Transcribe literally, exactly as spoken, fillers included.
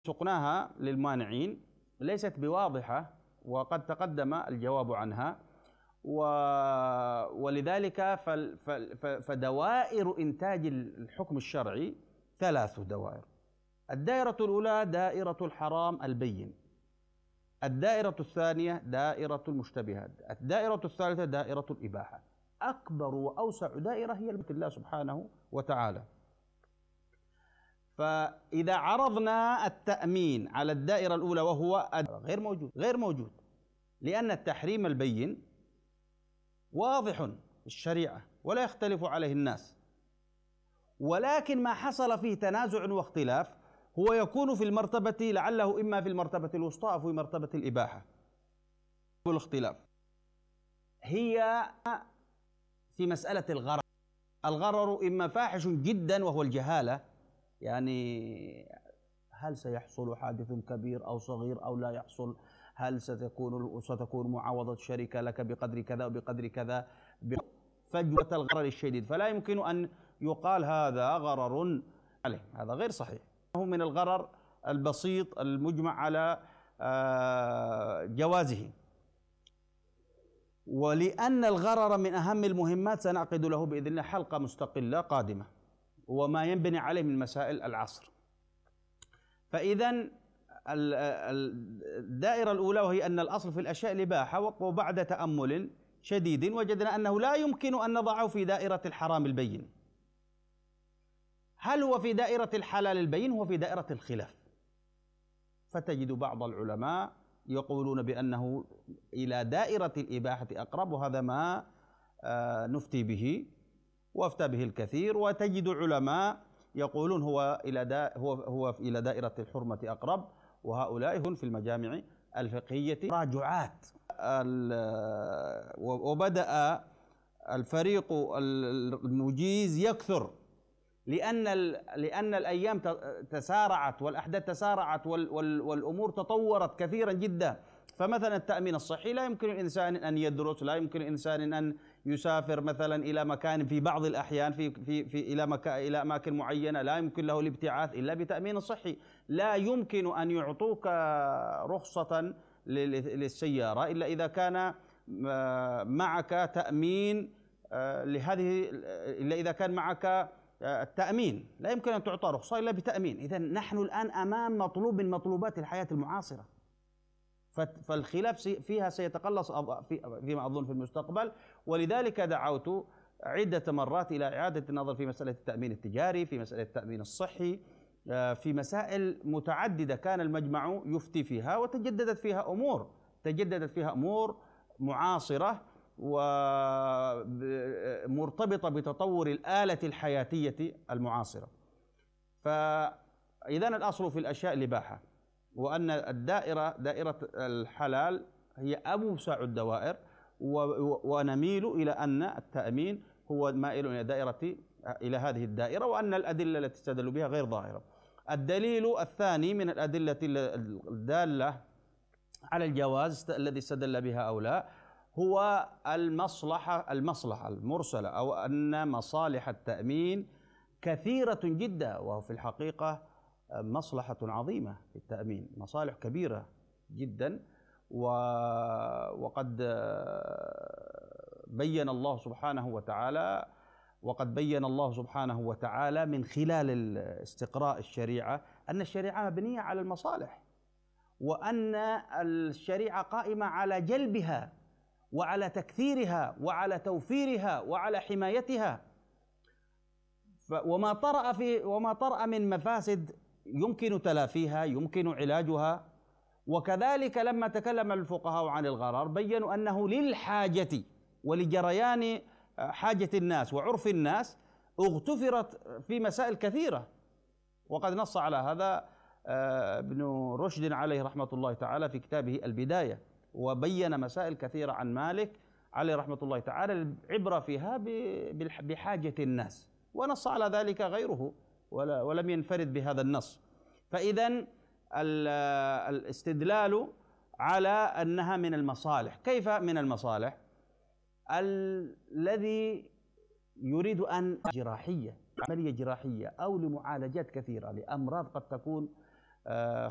سقناها للمانعين ليست بواضحة، وقد تقدم الجواب عنها، ولذلك فدوائر إنتاج الحكم الشرعي ثلاث دوائر. الدائرة الأولى دائرة الحرام البين، الدائرة الثانية دائرة المشتبهات، الدائرة الثالثة دائرة الإباحة. أكبر وأوسع دائرة هي الله سبحانه وتعالى. فإذا عرضنا التأمين على الدائرة الأولى وهو غير موجود غير موجود لأن التحريم البين واضح في الشريعة ولا يختلف عليه الناس، ولكن ما حصل فيه تنازع واختلاف هو يكون في المرتبة لعله إما في المرتبة الوسطى أو في مرتبة الإباحة. والاختلاف هي في مسألة الغرر. الغرر إما فاحش جدا وهو الجهالة، يعني هل سيحصل حادث كبير أو صغير أو لا يحصل، هل ستكون ستكون معاوضة الشركة لك بقدر كذا وبقدر كذا، فجوة الغرر الشديد، فلا يمكن أن يقال هذا غرر عليه. هذا غير صحيح. هو من الغرر البسيط المجمع على جوازه. ولأن الغرر من أهم المهمات سنعقد له بإذن الله حلقة مستقلة قادمة، وما ينبني عليه من مسائل العصر. فإذا الدائرة الأولى وهي أن الأصل في الأشياء الإباحة، وبعد تأمل شديد وجدنا أنه لا يمكن أن نضعه في دائرة الحرام البين. هل هو في دائرة الحلال البين؟ هو في دائرة الخلاف. فتجد بعض العلماء يقولون بأنه إلى دائرة الإباحة أقرب، وهذا ما نفتي به وافتى به الكثير. وتجد علماء يقولون هو إلى دا هو هو إلى دائرة الحرمة أقرب، وهؤلاء هم في المجامع الفقهية راجعات. وبدأ الفريق المجيز يكثر لأن لأن الأيام تسارعت والأحداث تسارعت والأمور تطورت كثيرا جدا. فمثلا التأمين الصحي لا يمكن الإنسان أن يدرس، لا يمكن الإنسان أن يسافر مثلا إلى مكان في بعض الأحيان في في في إلى مكان إلى أماكن معينة، لا يمكن له الابتعاث إلا بتأمين صحي. لا يمكن أن يعطوك رخصة للسيارة إلا إذا كان معك تأمين لهذه، إلا إذا كان معك التأمين. لا يمكن أن تعطى رخصة إلا بتأمين. إذن نحن الآن أمام مطلوب من مطلوبات الحياة المعاصرة، فالخلاف فيها سيتقلص فيما أظن في المستقبل. ولذلك دعوت عدة مرات إلى إعادة النظر في مسألة التأمين التجاري، في مسألة التأمين الصحي، في مسائل متعددة كان المجمع يفتي فيها، وتجددت فيها أمور تجددت فيها أمور معاصرة ومرتبطة بتطور الآلة الحياتية المعاصرة. فإذا الأصل في الأشياء الإباحة، وأن الدائرة دائرة الحلال هي أوسع الدوائر، ونميل إلى أن التأمين هو مائل إلى دائرة إلى هذه الدائرة، وأن الأدلة التي استدلوا بها غير ظاهرة. الدليل الثاني من الأدلة الدالة على الجواز الذي استدل بها أولا هو المصلحة المصلحة المرسلة، أو أن مصالح التأمين كثيرة جدا، وهو في الحقيقة مصلحة عظيمة في التأمين، مصالح كبيرة جدا. وقد بين الله سبحانه وتعالى وقد بين الله سبحانه وتعالى من خلال استقراء الشريعة أن الشريعة مبنية على المصالح، وأن الشريعة قائمة على جلبها وعلى تكثيرها وعلى توفيرها وعلى حمايتها. وما طرأ في وما طرأ من مفاسد يمكن تلافيها، يمكن علاجها. وكذلك لما تكلم الفقهاء عن الغرر بيّنوا أنه للحاجة ولجريان حاجة الناس وعرف الناس اغتفرت في مسائل كثيرة، وقد نص على هذا ابن رشد عليه رحمة الله تعالى في كتابه البداية، وبين مسائل كثيرة عن مالك عليه رحمة الله تعالى العبرة فيها بحاجة الناس، ونص على ذلك غيره ولم ينفرد بهذا النص. فإذا الاستدلال على أنها من المصالح. كيف من المصالح؟ الذي يريد أن جراحية عملية جراحية أو لمعالجات كثيرة لأمراض قد تكون